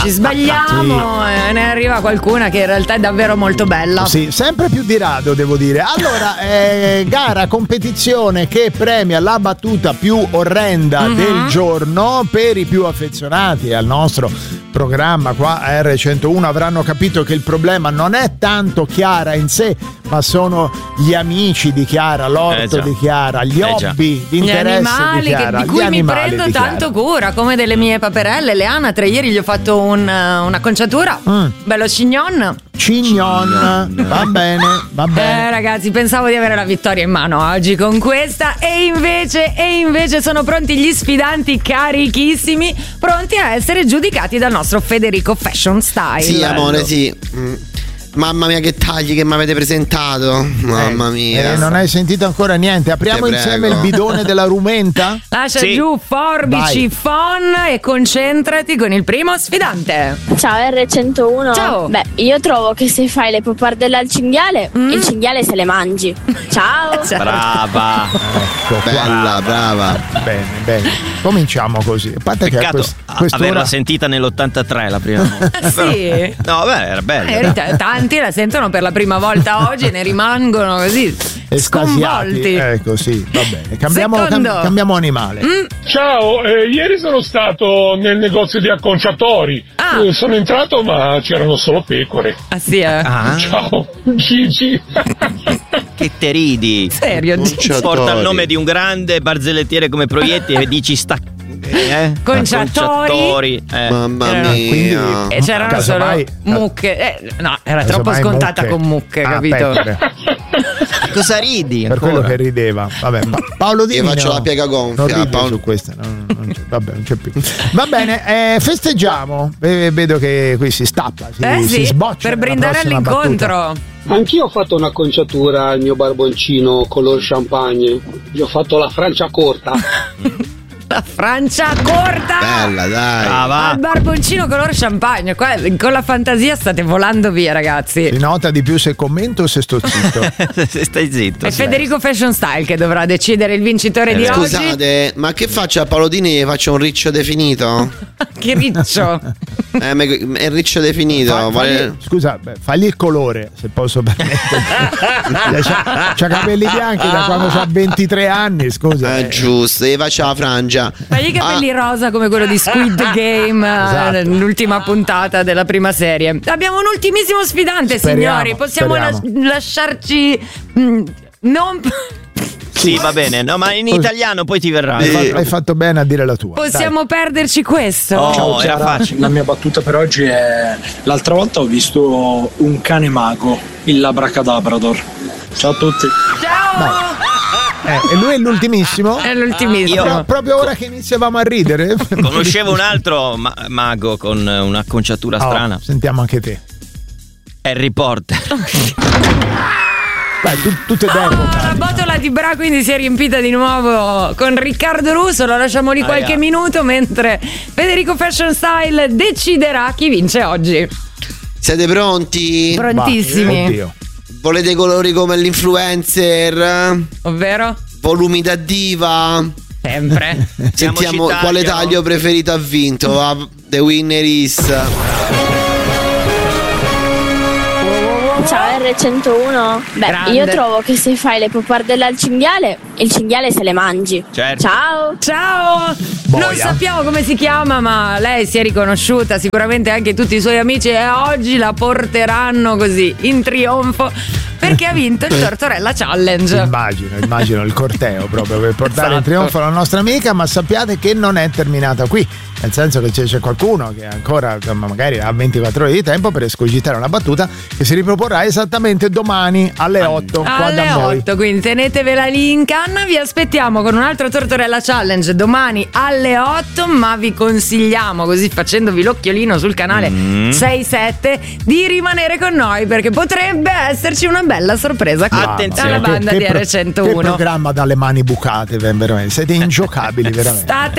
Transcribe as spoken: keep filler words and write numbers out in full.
ci sbagliamo sì. E ne arriva qualcuna che in realtà è davvero molto bella. Sì, sempre più di rado devo dire. Allora, eh, gara, competizione che premia la battuta più orrenda mm-hmm. del giorno. Per i più affezionati al nostro programma qua a erre centouno avranno capito che il problema non è tanto Chiara in sé, ma sono gli amici di Chiara, l'orto eh di Chiara, gli eh hobby, gli interessi animali di Chiara, che, di cui gli mi prendo tanto cura, come delle mie paperelle. Le anatre, ieri gli ho fatto un, un'acconciatura, mm. bello cignon. Cignon, va bene, va bene. Eh, ragazzi, pensavo di avere la vittoria in mano oggi con questa, e invece, e invece sono pronti gli sfidanti carichissimi, pronti a essere giudicati dal nostro Federico Fashion Style. Sì, amore, sì. Mm. Mamma mia che tagli che mi avete presentato. Mamma eh, mia eh, non hai sentito ancora niente. Apriamo insieme il bidone della rumenta. Lascia sì. giù forbici, phon e concentrati con il primo sfidante. Ciao erre centouno. Ciao. Beh, io trovo che se fai le pappardelle al cinghiale mm. il cinghiale se le mangi. Ciao. Ciao. Brava. Ecco, bella, brava. Bene, bene. Cominciamo così. A parte Peccato che quest- quest'ora... averla sentita nell'ottantatré la prima volta. Sì. No, beh, era bella. Eh, tanti la sentono per la prima volta oggi e ne rimangono così sconvolti. Ecco, sì, va bene. Cambiamo, cam- cambiamo animale. Mm. Ciao, eh, ieri sono stato nel negozio di acconciatori. Ah. Eh, sono entrato ma c'erano solo pecore. Ah sì, eh? Ah. Ciao, Gigi. Che te ridi. Serio, Gigi? Porta il nome di un grande barzellettiere come Proietti e dici sta Eh? Conciatori, eh. mamma Erano, mia, quindi, e c'erano solo mai, mucche, eh, no, era troppo scontata mucche. con mucche, ah, capito? Cosa ridi? Per ancora? quello che rideva. Vabbè, ma Paolo Di Io Nino, faccio la piega gonfia. non ride Paolo... su queste, non, non c'è, vabbè, non c'è più. Va bene, eh, festeggiamo. Eh, vedo che qui si stappa, si, eh sì, si sboccia per brindare all'incontro. Battuta. Anch'io ho fatto un'acconciatura al mio barboncino color champagne. Gli ho fatto la Francia corta. La Francia corta. Bella, dai. Brava. Al barboncino color champagne. Qua, con la fantasia state volando via, ragazzi. Si nota di più se commento o se sto zitto. Se stai zitto. È Federico Fashion Style che dovrà decidere il vincitore eh di beh. oggi. Scusate, ma che faccio a Paolo Di Nino? Faccio un riccio definito? Che riccio. Eh, ma è il riccio definito. Fa, vale... fagli, scusa, beh, fagli il colore, se posso permettermi. c'ha, c'ha capelli bianchi da quando c'ha ventitré anni, scusa. Eh, giusto, gli faccio la frangia. Fagli i capelli ah. rosa come quello di Squid Game, esatto. L'ultima puntata della prima serie. Abbiamo un ultimissimo sfidante, speriamo, signori. Possiamo las- lasciarci mh, non... Sì, va bene, no, ma in italiano poi ti verrà. Hai fatto, hai fatto bene a dire la tua. Possiamo Dai. perderci questo? Oh, Ciao, era Chiara. facile. La mia battuta per oggi è: l'altra volta ho visto un cane mago, il Labracadabrador. Ciao a tutti. Ciao. Eh, e lui è l'ultimissimo? È l'ultimissimo. Io, proprio ora che iniziavamo a ridere. Conoscevo un altro ma- mago con un'acconciatura oh, strana. Sentiamo anche te. Harry Potter. Beh, tu, tutte d'epoca. La botola di Bra quindi si è riempita di nuovo con Riccardo Russo. Lo lasciamo lì qualche ah, minuto mentre Federico Fashion Style deciderà chi vince oggi. Siete pronti? Prontissimi. Oddio. Volete colori come l'influencer? Ovvero? Volumi da diva? Sempre. Sentiamo quale taglio preferito ha vinto. Va, the winner is... Ciao erre centouno. Beh, Grande. io trovo che se fai le pappardelle al cinghiale, il cinghiale se le mangi. Certo. Ciao. Ciao. Boia. Non sappiamo come si chiama, ma lei si è riconosciuta, sicuramente anche tutti i suoi amici, e oggi la porteranno così in trionfo perché ha vinto il Tortorella Challenge. Immagino, immagino il corteo proprio per portare Esatto. in trionfo la nostra amica, ma sappiate che non è terminata qui. Nel senso che c'è, c'è qualcuno che ancora magari ha ventiquattro ore di tempo per escogitare una battuta che si riproporrà esattamente domani alle otto qua alle da noi. otto, quindi tenetevela lì in canna. Vi aspettiamo con un altro Tortorella Challenge domani alle otto, ma vi consigliamo, così facendovi l'occhiolino sul canale mm. sei sette, di rimanere con noi perché potrebbe esserci una bella sorpresa qui. Attenzione. Alla banda che, di che erre centouno. Che programma dalle mani bucate, veramente siete ingiocabili veramente. State